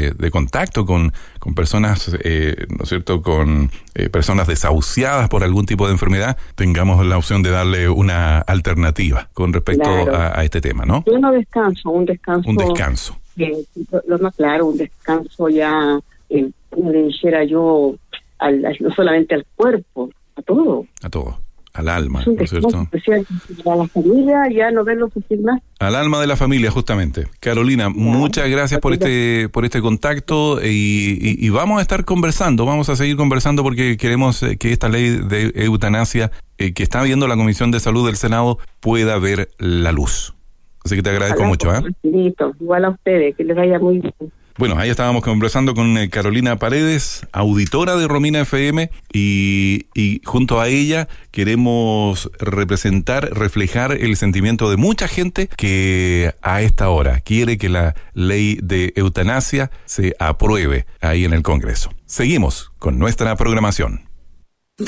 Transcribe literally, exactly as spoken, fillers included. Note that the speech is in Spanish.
de, de contacto con, con personas, eh, ¿no es cierto?, con eh, personas desahuciadas por algún tipo de enfermedad, tengamos la opción de darle una alternativa con respecto claro. a, a este tema, ¿no? Yo no descanso, un descanso. Un descanso. Eh, lo más claro, un descanso ya, eh, como le dijera yo, al, al, no solamente al cuerpo, a todo. A todo. Al alma, es un ¿no es cierto? Especial para la familia, ya no verlo sufrir más. Al alma de la familia, justamente. Carolina, ya, muchas gracias por este por este contacto y, y, y vamos a estar conversando, vamos a seguir conversando porque queremos que esta ley de eutanasia eh, que está viendo la Comisión de Salud del Senado pueda ver la luz. Así que te agradezco Ojalá, mucho. ¿eh? Igual a ustedes, que les vaya muy bien. Bueno, ahí estábamos conversando con eh, Carolina Paredes, auditora de Romina F M, y, y junto a ella queremos representar, reflejar el sentimiento de mucha gente que a esta hora quiere que la ley de eutanasia se apruebe ahí en el Congreso. Seguimos con nuestra programación.